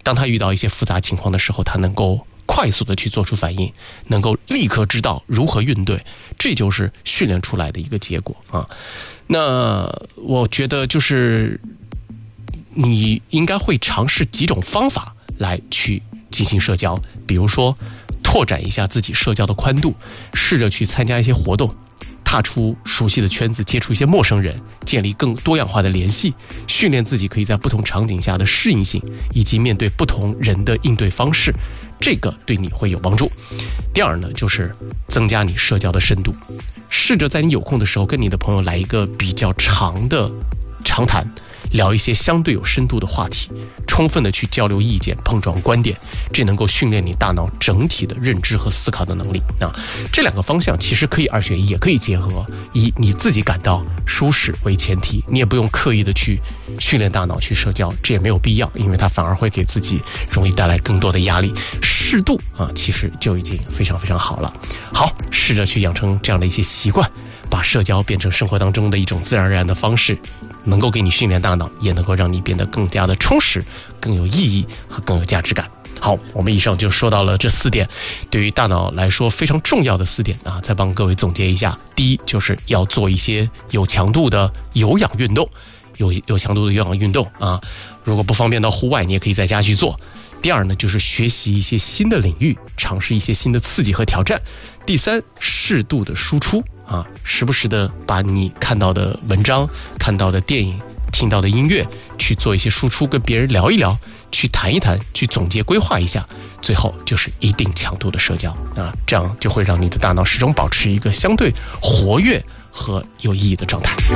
当他遇到一些复杂情况的时候，他能够快速的去做出反应，能够立刻知道如何应对，这就是训练出来的一个结果啊。那我觉得就是你应该会尝试几种方法来去进行社交，比如说拓展一下自己社交的宽度，试着去参加一些活动，踏出熟悉的圈子，接触一些陌生人，建立更多样化的联系，训练自己可以在不同场景下的适应性，以及面对不同人的应对方式，这个对你会有帮助。第二呢，就是增加你社交的深度，试着在你有空的时候跟你的朋友来一个比较长的长谈，聊一些相对有深度的话题，充分的去交流意见，碰撞观点，这能够训练你大脑整体的认知和思考的能力啊。这两个方向其实可以2选1，也可以结合，以你自己感到舒适为前提，你也不用刻意的去训练大脑去社交，这也没有必要，因为它反而会给自己容易带来更多的压力。适度啊，其实就已经非常非常好了。好，试着去养成这样的一些习惯，把社交变成生活当中的一种自然而然的方式，能够给你训练大脑，也能够让你变得更加的充实，更有意义和更有价值感。好，我们以上就说到了这4点，对于大脑来说非常重要的4点啊，再帮各位总结一下。第一，就是要做一些有强度的有氧运动，有强度的有氧运动啊，如果不方便到户外，你也可以在家去做。第二呢，就是学习一些新的领域，尝试一些新的刺激和挑战。第三，适度的输出啊，时不时的把你看到的文章、看到的电影、听到的音乐去做一些输出，跟别人聊一聊，去谈一谈，去总结规划一下。最后就是一定强度的社交啊，这样就会让你的大脑始终保持一个相对活跃和有意义的状态。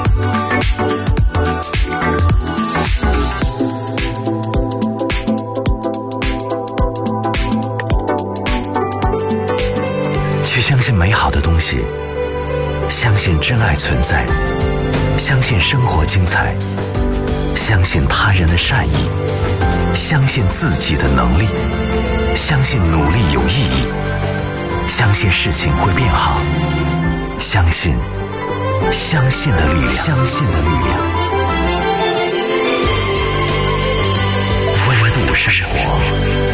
去相信美好的东西，相信真爱存在，相信生活精彩，相信他人的善意，相信自己的能力，相信努力有意义，相信事情会变好，相信的力量，相信的力量。温度生活。